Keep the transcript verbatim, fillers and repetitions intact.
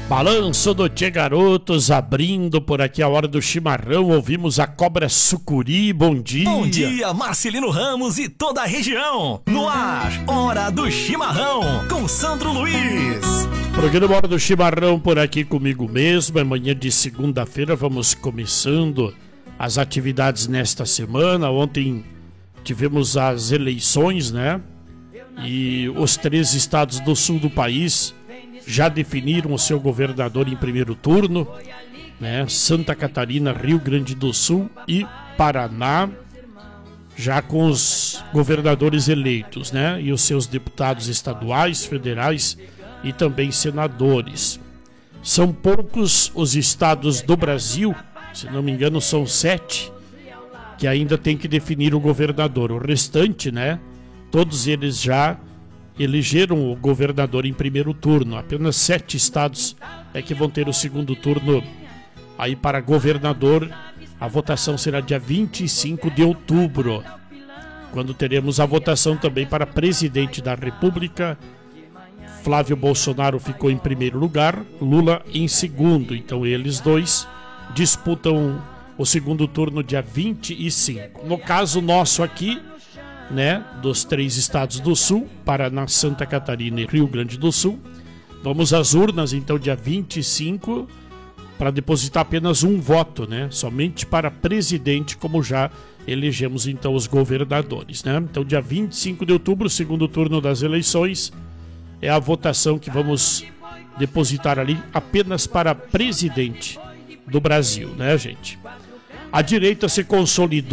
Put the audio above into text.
Balanço do Tchê Garotos, abrindo por aqui a hora do chimarrão, ouvimos a Cobra Sucuri, bom dia. Bom dia, Marcelino Ramos e toda a região. No ar, Hora do Chimarrão, com Sandro Luiz. Programa Hora do Chimarrão por aqui comigo mesmo, amanhã de segunda-feira vamos começando as atividades nesta semana. Ontem tivemos as eleições, né? E os três estados do sul do país já definiram o seu governador em primeiro turno, né? Santa Catarina, Rio Grande do Sul e Paraná, já com os governadores eleitos, né? E os seus deputados estaduais, federais e também senadores. São poucos os estados do Brasil, se não me engano são sete, que ainda tem que definir o governador. O restante, né? Todos eles já elegeram o governador em primeiro turno. Apenas sete estados é que vão ter o segundo turno. Aí para governador, a votação será dia vinte e cinco de outubro, quando teremos a votação também para presidente da República. Flávio Bolsonaro ficou em primeiro lugar, Lula em segundo. Então eles dois disputam o segundo turno dia vinte e cinco. No caso nosso aqui, né, dos três estados do sul, Paraná, Santa Catarina e Rio Grande do Sul, vamos às urnas então dia vinte e cinco para depositar apenas um voto, né, somente para presidente, como já elegemos então os governadores, né? Então dia vinte e cinco de outubro, segundo turno das eleições, é a votação que vamos depositar ali apenas para presidente do Brasil, né, gente? A direita se consolidou